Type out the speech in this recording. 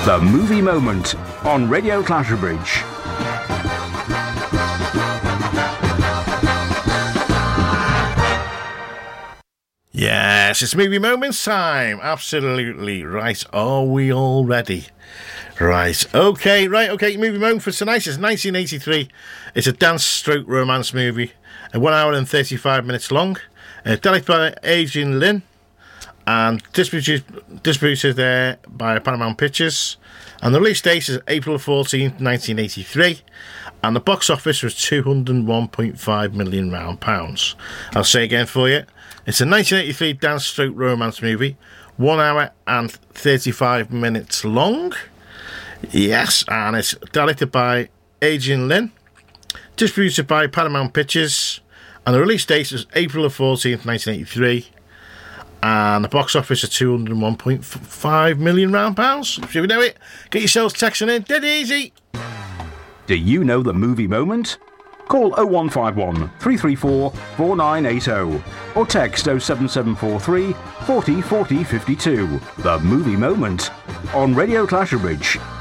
The Movie Moment on Radio Clatterbridge. Yes, it's Movie Moments time. Absolutely. Right, are we all ready? Right, okay, Movie Moment for tonight is 1983. It's a dance-stroke romance movie. 1 hour and 35 minutes long. Directed by Adrian Lyne. And distributed there by Paramount Pictures. And the release date is April 14th, 1983. And the box office was £201.5 million. I'll say again for you. It's a 1983 dance-stroke romance movie. 1 hour and 35 minutes long. Yes, and it's directed by Adrian Lyne. Distributed by Paramount Pictures. And the release date is April 14th, 1983. And the box office is £201.5 million. If you know it, get yourselves texting in. Dead easy. Do you know the Movie Moment? Call 0151 334 4980 or text 07743 40 40 52. The Movie Moment on Radio Clatterbridge.